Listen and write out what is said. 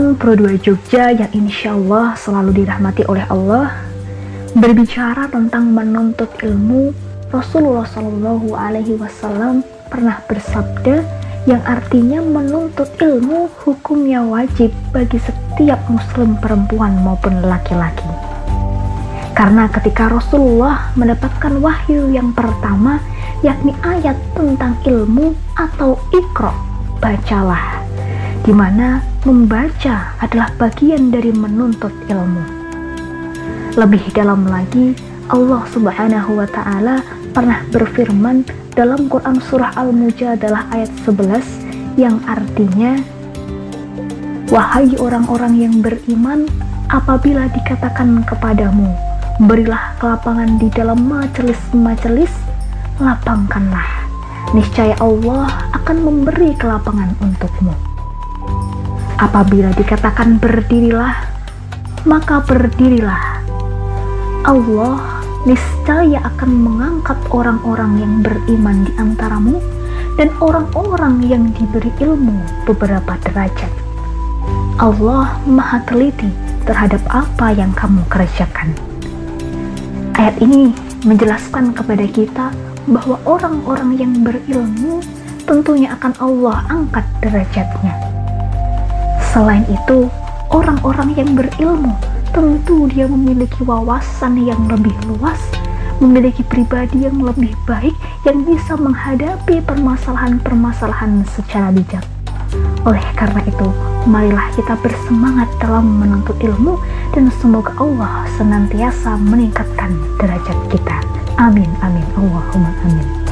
Yayasan Pro 2 Jogja yang insya Allah selalu dirahmati oleh Allah berbicara tentang menuntut ilmu. Rasulullah Shallallahu Alaihi Wasallam pernah bersabda yang artinya menuntut ilmu hukumnya wajib bagi setiap muslim perempuan maupun laki-laki. Karena ketika Rasulullah mendapatkan wahyu yang pertama, yakni ayat tentang ilmu atau Iqra, bacalah, di mana membaca adalah bagian dari menuntut ilmu. Lebih dalam lagi, Allah Subhanahu wa Ta'ala pernah berfirman dalam Quran Surah Al-Mujadalah ayat 11 yang artinya, wahai orang-orang yang beriman, apabila dikatakan kepadamu, berilah kelapangan di dalam majelis-majelis, lapangkanlah, niscaya Allah akan memberi kelapangan untukmu. Apabila dikatakan berdirilah, maka berdirilah. Allah niscaya akan mengangkat orang-orang yang beriman di antaramu dan orang-orang yang diberi ilmu beberapa derajat. Allah Maha teliti terhadap apa yang kamu kerjakan. Ayat ini menjelaskan kepada kita bahwa orang-orang yang berilmu tentunya akan Allah angkat derajatnya. Selain itu, orang-orang yang berilmu tentu dia memiliki wawasan yang lebih luas, memiliki pribadi yang lebih baik yang bisa menghadapi permasalahan-permasalahan secara bijak. Oleh karena itu, marilah kita bersemangat dalam menuntut ilmu dan semoga Allah senantiasa meningkatkan derajat kita. Amin, amin, Allahumma amin.